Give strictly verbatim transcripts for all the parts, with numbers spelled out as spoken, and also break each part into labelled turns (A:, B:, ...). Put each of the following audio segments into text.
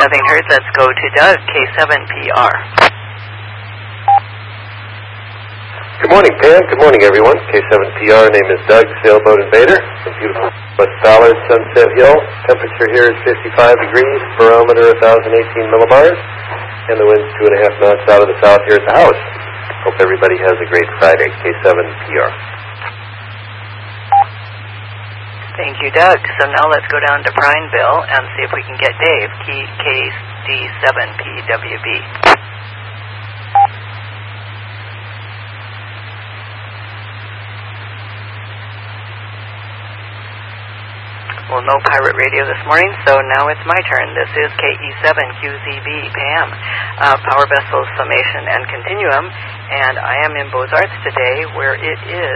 A: Nothing heard. Let's go to Doug, K seven P R.
B: Good morning, Pam. Good morning, everyone. K seven P R. Name is Doug, sailboat invader from beautiful West Ballard, Sunset Hill. Temperature here is fifty-five degrees, barometer one thousand eighteen millibars, and the wind's two and a half knots out of the south here at the house. Hope everybody has a great Friday. K seven P R.
A: Thank you, Doug. So now let's go down to Prineville and see if we can get Dave, K D seven P W B. Well, no pirate radio this morning, so now it's my turn. This is K E seven Q Z B, Pam, uh, Power Vessel Summation and Continuum, and I am in Beaux Arts today, where it is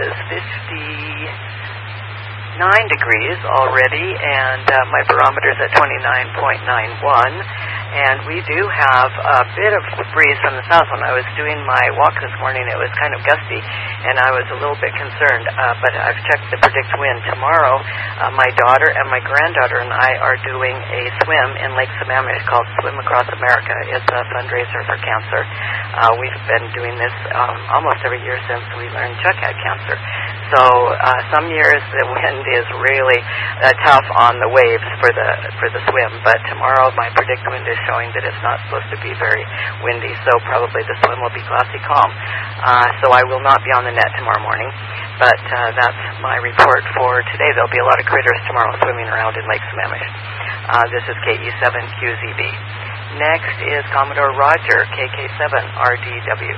A: fifty-nine degrees already, and uh, my barometer is at twenty-nine point nine one, and we do have a bit of breeze from the south. When I was doing my walk this morning, it was kind of gusty, and I was a little bit concerned, uh, but I've checked the predict wind. Tomorrow, uh, my daughter and my granddaughter and I are doing a swim in Lake Sammamish called Swim Across America. It's a fundraiser for cancer. Uh, we've been doing this um, almost every year since we learned Chuck had cancer. So uh, some years the wind is really uh, tough on the waves for the for the swim, but tomorrow my predict wind is showing that it's not supposed to be very windy, so probably the swim will be glassy calm. Uh, so I will not be on the net tomorrow morning, but uh, that's my report for today. There'll be a lot of critters tomorrow swimming around in Lake Sammamish. Uh, this is K E seven Q Z B. Next is Commodore Roger, K K seven R D W.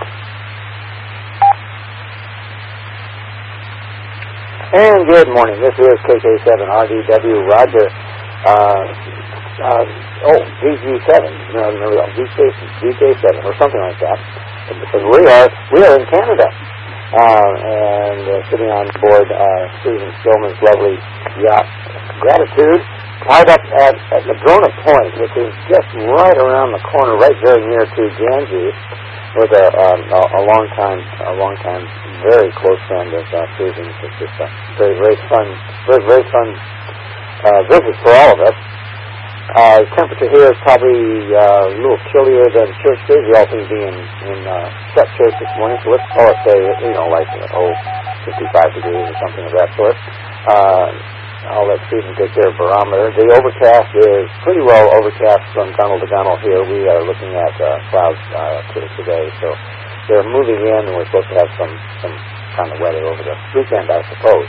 C: And good morning. This is K K seven R D W Roger. Uh, uh, oh, V G seven. No, no, no, V K seven or something like that. Because we are we are in Canada, uh, and uh, sitting on board uh, Susan Stillman's lovely yacht, Gratitude, tied up at, at Madrona Point, which is just right around the corner, right very near to Ganges, with a, um, a, a long time, a long time, very close friend of uh, Susan's. It's just a very, very fun, very, very fun uh, visit for all of us. Uh, temperature here is probably uh, a little chillier than church days. We all seem to be in, in uh, set church this morning, so let's call it, say, you know, like, oh, fifty-five degrees or something of that sort. Uh, I'll let Susan take care of barometer. The overcast is pretty well overcast from gunnel to gunnel here. We are looking at uh, clouds uh, to, today, so they're moving in, and we're supposed to have some, some kind of weather over the weekend, I suppose.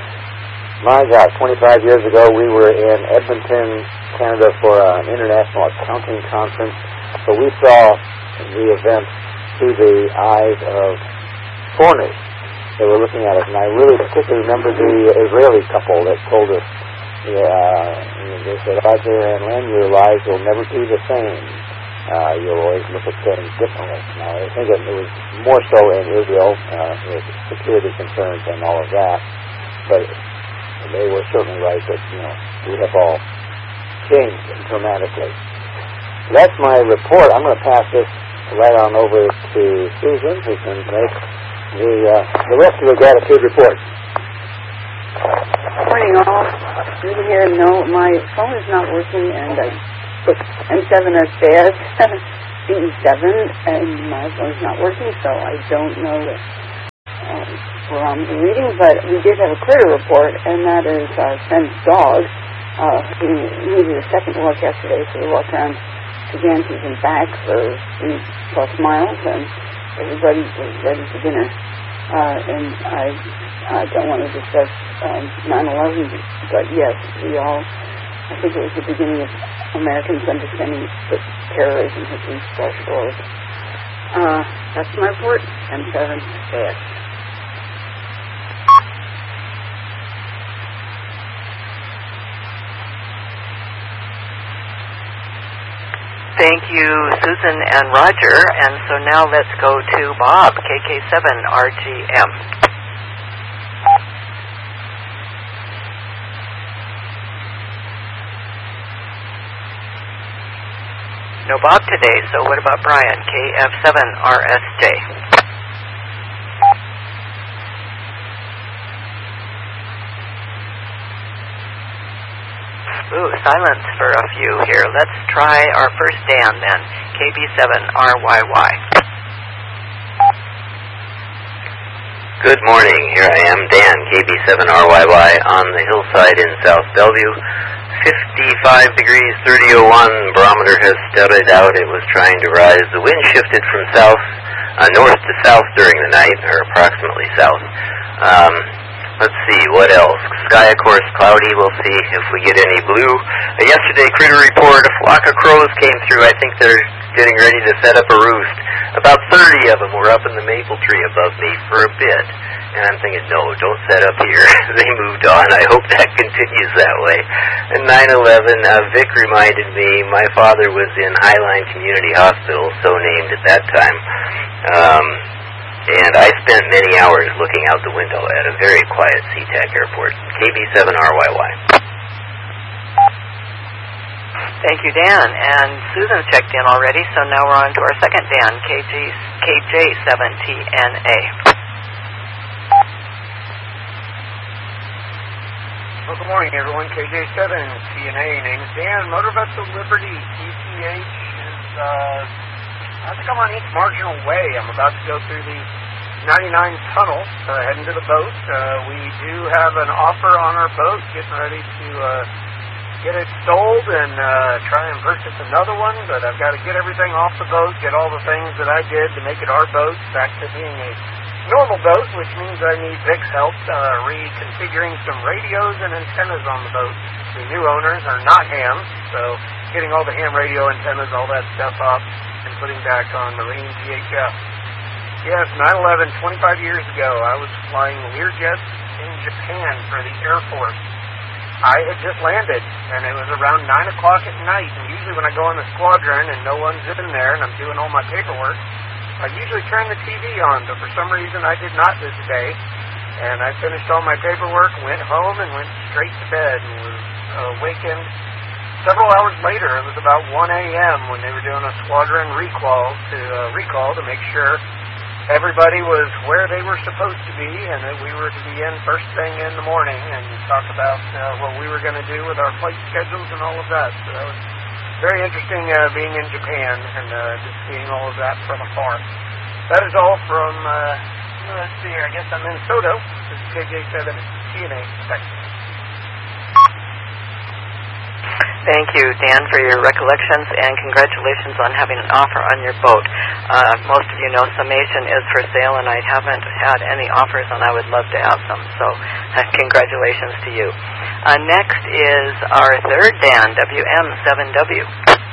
C: My God, twenty-five years ago, we were in Edmonton, Canada for an international accounting conference, so we saw the event through the eyes of foreigners. They were looking at it, and I really particularly remember the Israeli couple that told us, uh, they said, Roger and Len, your lives will never be the same. Uh, you'll always look at things differently. Now, I think it was more so in Israel, uh, with security concerns and all of that, but they were certainly right that, you know, we have all changed dramatically. That's my report. I'm going to pass this right on over to Susan, who can make the uh, the rest of the gratitude report.
D: Morning, all. Susan here. No, my phone is not working, and I put M seven as bad, C E seven, and my phone is not working, so I don't know um, where I'm reading, but we did have a critter report, and that is our friend's dog. Uh, he needed a second walk yesterday, so we walked around to Ganges and back for three plus miles, and everybody was ready for dinner. Uh, and I, I don't want to discuss um, nine eleven, but yes, we all, I think it was the beginning of Americans understanding that terrorism has reached our shores. Uh, that's my report. M seven, bad.
A: Thank you, Susan and Roger. And so now let's go to Bob, K K seven R G M. No Bob today, so what about Brian, K F seven R S J? Ooh, silence for a few here. Let's try our first Dan then. K B seven R Y Y.
E: Good morning. Here I am, Dan, K B seven R Y Y, on the hillside in South Bellevue. fifty-five degrees, thirty oh one. Barometer has started out. It was trying to rise. The wind shifted from south, uh, north to south during the night, or approximately south. Um, let's see, what else? Sky, of course, cloudy. We'll see if we get any blue. Uh, yesterday, critter report, a flock of crows came through. I think they're getting ready to set up a roost. About thirty of them were up in the maple tree above me for a bit. And I'm thinking, no, don't set up here. They moved on. I hope that continues that way. And nine eleven, uh, Vic reminded me my father was in Highline Community Hospital, so named at that time. Um, and I spent many hours looking out the window at a very quiet SeaTac airport. K B seven R Y Y.
A: Thank you, Dan. And Susan checked in already, so now we're on to our second Dan, K J seven T N A.
F: Well, good morning, everyone. K J seven T N A. Name is Dan. Motor Vessel Liberty. E T H is, uh, I think I'm on East Marginal Way. I'm about to go through the ninety-nine tunnel, uh, heading to the boat. Uh, we do have an offer on our boat, getting ready to uh, get it sold and uh, try and purchase another one, but I've got to get everything off the boat, get all the things that I did to make it our boat back to being a normal boat, which means I need Vic's help uh, reconfiguring some radios and antennas on the boat. The new owners are not hams, so getting all the ham radio antennas, all that stuff up, and putting back on Marine V H F. Yes, nine eleven, twenty-five years ago, I was flying Learjets in Japan for the Air Force. I had just landed, and it was around nine o'clock at night, and usually when I go on the squadron and no one's in there and I'm doing all my paperwork, I usually turn the T V on, but for some reason I did not this day. And I finished all my paperwork, went home, and went straight to bed, and was awakened several hours later. It was about one a.m. when they were doing a squadron recall to uh, recall to make sure everybody was where they were supposed to be, and that we were to be in first thing in the morning and talk about uh, what we were going to do with our flight schedules and all of that. So that was very interesting uh, being in Japan and uh, just seeing all of that from afar. That is all from, uh, let's see here, I guess I'm in Soto. This is K J seven T N A, Texas.
A: Thank you, Dan, for your recollections, and congratulations on having an offer on your boat. Uh, most of you know Summation is for sale, and I haven't had any offers, and I would love to have some, so uh, congratulations to you. Uh, next is our third Dan, W M seven W.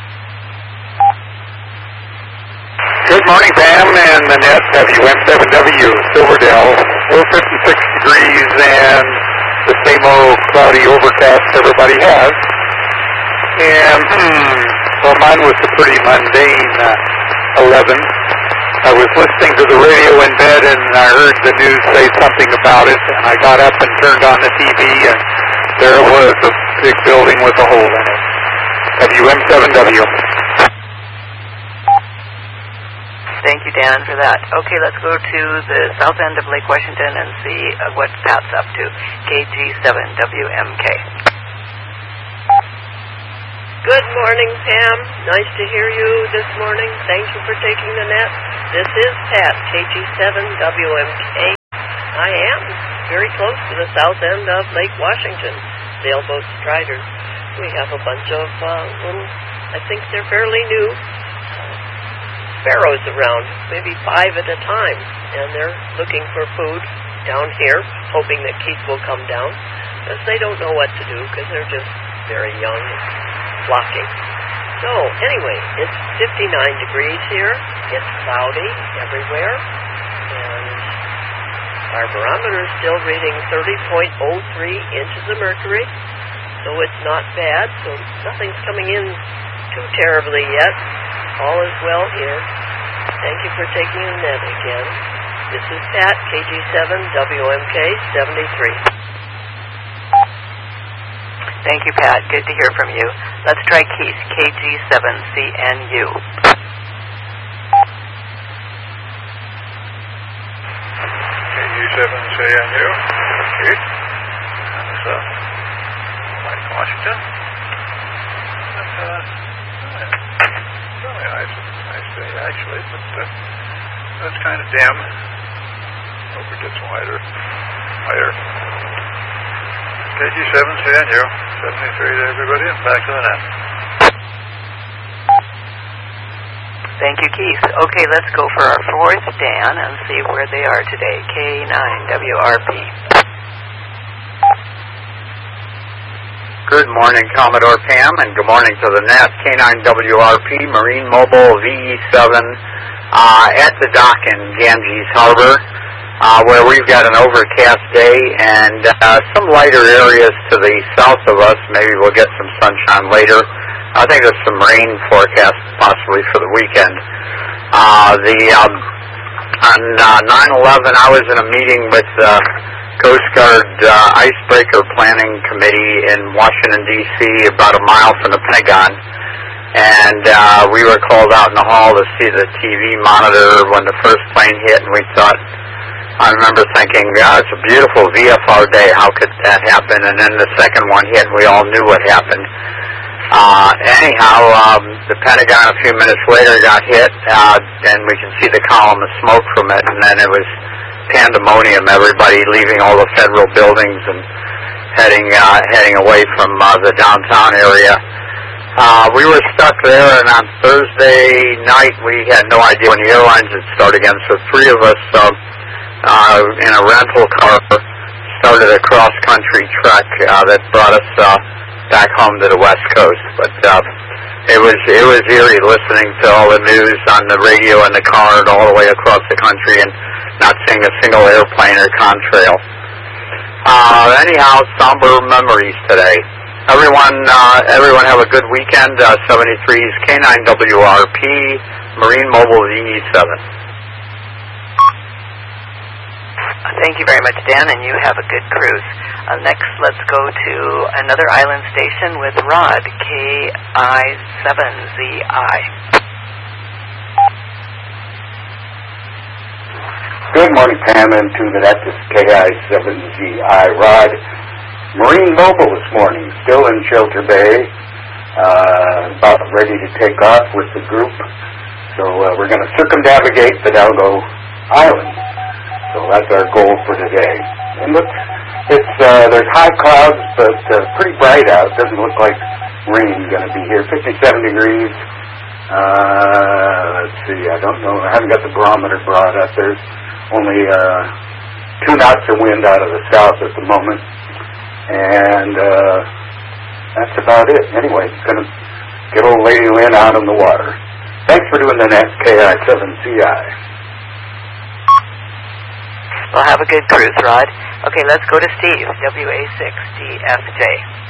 G: Good morning, Pam and Manette, W M seven W, Silverdale, four fifty-six degrees, and the same old cloudy overcast everybody has. And, hmm, well, mine was a pretty mundane uh, eleven. I was listening to the radio in bed, and I heard the news say something about it, and I got up and turned on the T V, and there it was, a big building with a hole in it. W M seven W.
A: Thank you, Dan, for that. Okay, let's go to the south end of Lake Washington and see uh, what Pat's up to. K G seven W M K.
H: Good morning, Pam. Nice to hear you this morning. Thank you for taking the net. This is Pat, K G seven W M K. I am very close to the south end of Lake Washington, Sailboat Striders. We have a bunch of uh, little, I think they're fairly new, sparrows around, maybe five at a time, and they're looking for food down here, hoping that Keith will come down, because they don't know what to do, because they're just very young and flocking. So, anyway, it's fifty-nine degrees here. It's cloudy everywhere, and our barometer is still reading thirty point oh three inches of mercury, so it's not bad, so nothing's coming in too terribly yet. All is well here. Thank you for taking the net again. This is Pat, K G seven W M K seventy-three.
A: Thank you, Pat. Good to hear from you. Let's try Keith, K G seven C N U.
I: K G seven C N U. Keith. That's uh, Lake Washington. actually, but uh, that's kind of dim. Hope it gets wider, higher. K G seven, C N U, seventy-three to everybody, and back to the net.
A: Thank you, Keith. Okay, let's go for our fourth, Dan, and see where they are today. K nine W R P.
J: Good morning, Commodore Pam, and good morning to the net. K nine W R P, Marine Mobile V E seven, uh, at the dock in Ganges Harbor, uh, where we've got an overcast day and uh, some lighter areas to the south of us. Maybe we'll get some sunshine later. I think there's some rain forecast possibly for the weekend. Uh, the um, on uh, nine eleven, I was in a meeting with uh, Coast Guard uh, Icebreaker Planning Committee in Washington, D C, about a mile from the Pentagon. And uh, we were called out in the hall to see the T V monitor when the first plane hit, and we thought, I remember thinking, God, it's a beautiful V F R day. How could that happen? And then the second one hit, and we all knew what happened. Uh, anyhow, um, the Pentagon a few minutes later got hit, uh, and we can see the column of smoke from it, and then it was pandemonium, everybody leaving all the federal buildings and heading uh, heading away from uh, the downtown area. Uh, we were stuck there, and on Thursday night we had no idea when the airlines would start again, so three of us uh, uh, in a rental car started a cross-country trek uh, that brought us uh, back home to the West Coast. But uh, it was it was eerie listening to all the news on the radio in the car and all the way across the country and not seeing a single airplane or contrail. Uh, anyhow, somber memories today. Everyone, uh, everyone have a good weekend. Uh, seventy-three's K nine W R P, Marine Mobile V E seven.
A: Thank you very much, Dan, and you have a good cruise. Uh, next, let's go to another island station with Rod, K I seven Z I.
K: Good morning, Pam, and to the net, this is K I seven Z I, Rod. Marine Mobile this morning, still in Shelter Bay, uh, about ready to take off with the group. So uh, we're going to circumnavigate Fidalgo Island. So that's our goal for today. And look, it's uh, there's high clouds, but uh, pretty bright out. Doesn't look like rain going to be here. fifty-seven degrees. Uh, let's see. I don't know. I haven't got the barometer brought up. There's only uh, two knots of wind out of the south at the moment, and uh, that's about it. Anyway, going to get old Lady Lynn out on the water. Thanks for doing the net, K I seven C I.
A: Well, have a good cruise, Rod. Okay, let's go to Steve, W A six D F J.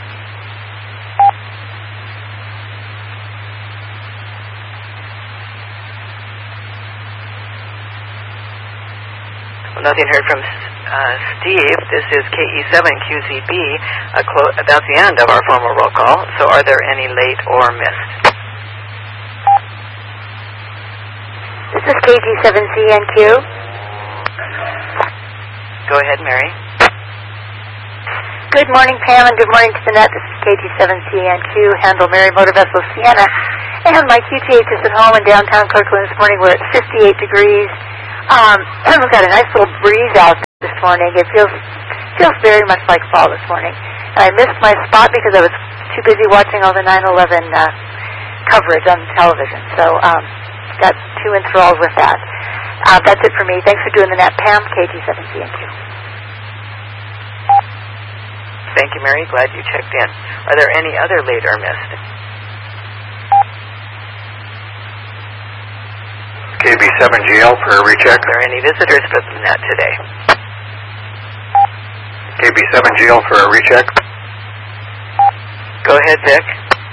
A: Well, nothing heard from uh, Steve. This is K E seven Q Z B. Uh, clo- that's the end of our formal roll call. So are there any late or missed?
L: This is K G seven C N Q.
A: Go ahead, Mary.
L: Good morning, Pam, and good morning to the net. This is K G seven C N Q, handle Mary Motor Vessel Sienna. And my Q T H is at home in downtown Kirkland this morning. We're at fifty-eight degrees. Um, we've got a nice little breeze out this morning. It feels feels very much like fall this morning. And I missed my spot because I was too busy watching all the nine eleven uh, coverage on television. So um, got too enthralled with that. Uh, that's it for me. Thanks for doing the net, Pam, K G seven C N Q.
A: Thank you, Mary. Glad you checked in. Are there any other late or missed?
I: K B seven G L for a recheck.
A: Are there any visitors for the net today?
I: K B seven G L for a recheck.
A: Go ahead, Vic.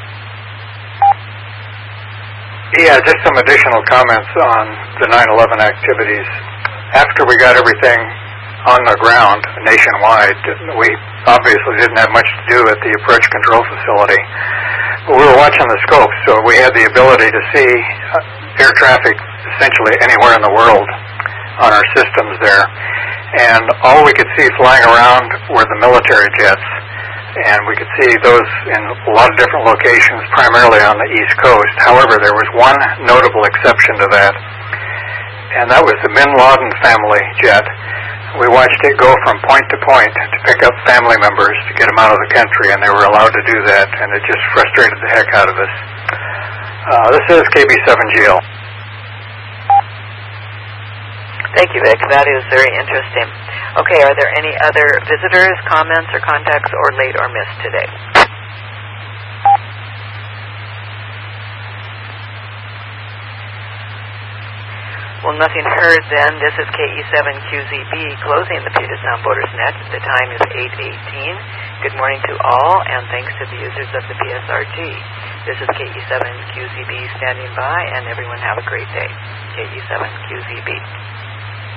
I: Yeah, just some additional comments on the nine eleven activities. After we got everything on the ground nationwide, we obviously didn't have much to do at the approach control facility. But we were watching the scopes, so we had the ability to see air traffic essentially anywhere in the world on our systems there. And all we could see flying around were the military jets. and we could see those in a lot of different locations, primarily on the East Coast. However, there was one notable exception to that, and that was the Bin Laden family jet. We watched it go from point to point to pick up family members to get them out of the country, and they were allowed to do that, and it just frustrated the heck out of us. Uh, this is K B seven G L.
A: Thank you, Vic. That is very interesting. Okay, are there any other visitors, comments, or contacts, or late or missed today? Well, nothing heard then. This is K E seven Q Z B closing the Puget Sound Boaters Net. The time is eight eighteen. Good morning to all, and thanks to the users of the P S R G. This is K E seven Q Z B standing by, and everyone have a great day. K E seven Q Z B.